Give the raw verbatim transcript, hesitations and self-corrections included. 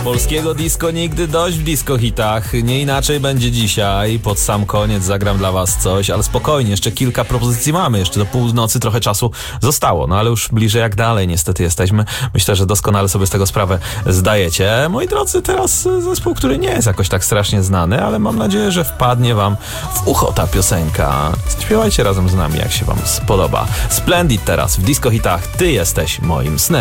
Polskiego disco nigdy dość w disco hitach. Nie inaczej będzie dzisiaj. Pod sam koniec zagram dla was coś, ale spokojnie, jeszcze kilka propozycji mamy. Jeszcze do północy trochę czasu zostało, no ale już bliżej jak dalej niestety jesteśmy. Myślę, że doskonale sobie z tego sprawę zdajecie. Moi drodzy, teraz zespół, który nie jest jakoś tak strasznie znany, ale mam nadzieję, że wpadnie wam w ucho ta piosenka. Śpiewajcie razem z nami, jak się wam spodoba. Splendid teraz w disco hitach. Ty jesteś moim snem.